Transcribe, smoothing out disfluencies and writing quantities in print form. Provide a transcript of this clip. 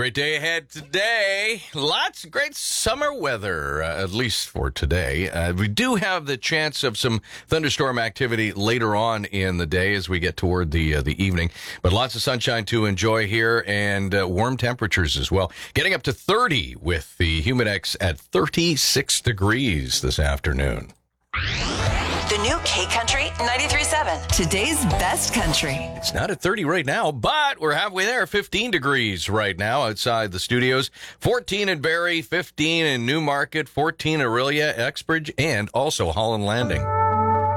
Great day ahead today. Lots of great summer weather, at least for today. We do have the chance of some thunderstorm activity later on in the day as we get toward the evening. But lots of sunshine to enjoy here and warm temperatures as well. Getting up to 30 with the Humidex at 36 degrees this afternoon. The new K Country 93.7. Today's best country. It's not at 30 right now, but we're halfway there. 15 degrees right now outside the studios. 14 in Barrie, 15 in Newmarket, 14 Orillia, Exbridge, and also Holland Landing.